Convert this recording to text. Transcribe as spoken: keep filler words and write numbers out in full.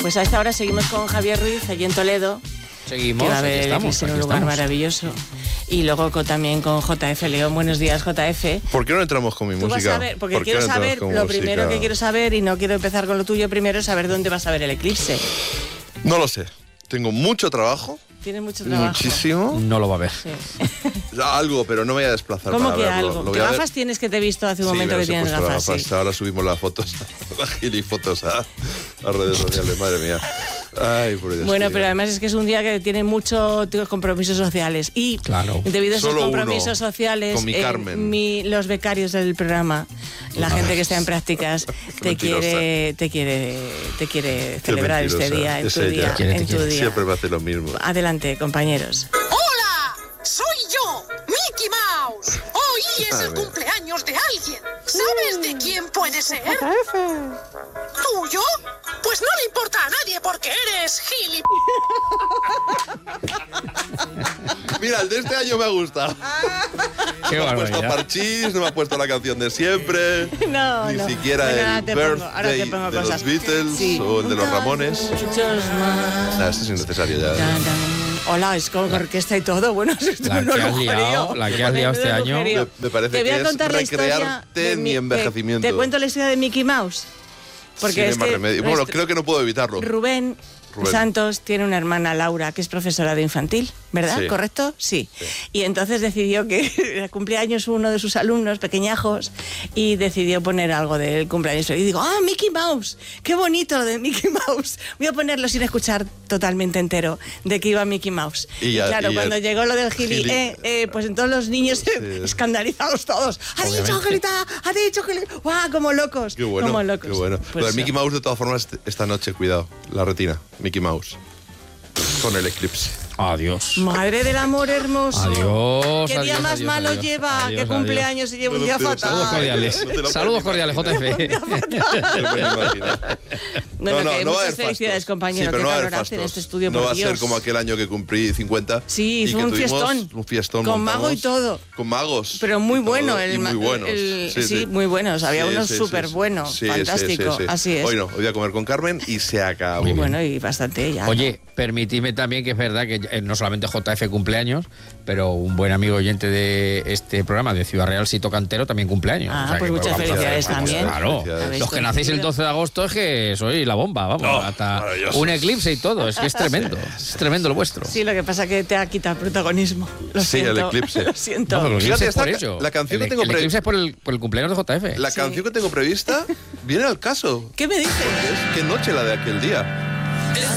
Pues a esta hora seguimos con Javier Ruiz, allí en Toledo. Seguimos, que va a haber, aquí estamos, que es aquí un lugar estamos. maravilloso. Y luego con, también con J F León. Buenos días, J F. ¿Por qué no entramos con mi Tú música? vas a ver, porque ¿Por qué quiero no entramos saber, con lo música? primero que quiero saber, y no quiero empezar con lo tuyo primero, es saber dónde vas a ver el eclipse. No lo sé. Tengo mucho trabajo. Tienes mucho trabajo. Muchísimo. No lo va a ver. Sí. Algo, pero no me voy a desplazar ¿Cómo para que verlo. algo? Lo voy ¿Qué a ver. gafas tienes que te he visto hace un Sí, momento me que las he tienes puesto gafas? gafas. Sí. Ahora subimos las fotos, las gilifotos a, a redes sociales. Madre mía. Ay, por Dios. Bueno, tío. pero además es que es un día que tiene muchos compromisos sociales. Y Claro. debido a esos Solo compromisos uno, sociales, con mi eh, Carmen. mi- los becarios del programa, la gente que está en prácticas, te mentirosa. quiere, te quiere, te quiere Qué celebrar este mentirosa. día, en Es tu ella. día, Te quiere, te en tu quiere. día. Siempre me hace lo mismo. Adelante, compañeros. ¡Hola! ¡Soy yo, Mickey Mouse! Hoy es A el ver. cumpleaños de alguien. ¿Sabes de quién puede ser? ¿Tuyo? Pues no le importa a nadie porque eres gilip... Mira, el de este año me ha gustado. Qué No me ha puesto barbaridad. parchís, no me ha puesto la canción de siempre. No, Ni no. siquiera Bueno, el ahora te pongo- ahora te birthday pongo de cosas. los Beatles Sí. o el de los Ramones. Muchos más. Nah, este es innecesario ya. Tan, tan. Hola, es con orquesta y todo. Bueno, esto La no que lo has liado, creo. la que has liado este Menudo año. agujerío. Me- me parece Te voy que a es contar la historia recrearte de en mi mi- te- envejecimiento. Te, cuento la historia de Mickey Mouse. Porque Sin es más que remedio. Bueno, nuestro- creo que no puedo evitarlo. Rubén, Rubén. Santos tiene una hermana, Laura, que es profesora de infantil, ¿verdad? Sí. ¿Correcto? Sí. Sí. Y entonces decidió que era cumpleaños uno de sus alumnos, pequeñajos, y decidió poner algo del cumpleaños. Y digo, ¡ah, Mickey Mouse! ¡Qué bonito lo de Mickey Mouse! Voy a ponerlo sin escuchar totalmente entero de que iba Mickey Mouse. Y ya- claro, y ya- cuando llegó lo del gili, gili- eh, eh, pues entonces los niños Sí. escandalizados todos. ¡Ha dicho Obviamente. Angelita! ¡Ha dicho Angelita! ¡Guau! Como locos. Qué bueno, como locos. qué bueno. Pues Pero el eso. Mickey Mouse, de todas formas, esta noche, cuidado, la retina. Mickey Mouse. Con el eclipse. Adiós. Madre del amor hermoso. Adiós, ¿Qué día adiós, más adiós, malo adiós, lleva? adiós, ¿Qué adiós. cumpleaños se lleva un día No te- fatal? Saludos cordiales. No te lo Saludos puedes cordiales, J F. No me lo imagino. Bueno, que hay va a muchas haber felicidades, fastos. compañero. Sí, pero Qué no va a haber calor hace en fastos. este estudio, No por va a ser Dios. como aquel año que cumplí cincuenta. Sí, y fue que un tuvimos fiestón. Un fiestón. Con mago montamos y todo. Con magos. Pero muy y todo, bueno. y El, muy ma- buenos. el- Sí, sí, sí. muy buenos. Había Sí, unos sí, sí, súper sí. buenos. Sí, sí, Fantástico. sí, sí. Así es. Hoy no, hoy voy a comer con Carmen y se acabó. Y bueno, y bastante ya. Oye, permitidme también que es verdad que eh, no solamente J F cumpleaños, pero un buen amigo oyente de este programa de Ciudad Real, Sito Cantero, también cumpleaños. Ah, O sea pues que, muchas vamos a- felicidades vamos a- también. Claro. Felicidades. Habéis Los que nacéis el coincidido. doce de agosto es que sois la bomba, vamos. Oh, hasta maravilloso. un eclipse y todo. Es que es tremendo. Es tremendo lo vuestro. Sí, lo que pasa es que te ha quitado el protagonismo. Lo Sí, el siento. eclipse. Lo siento. No, pero el Fíjate, eclipse es por esta- ello. la canción el, que tengo el pre- eclipse es por el, por el cumpleaños de J F. La Sí. canción que tengo prevista viene al caso. ¿Qué me dices? Es qué noche la de aquel día.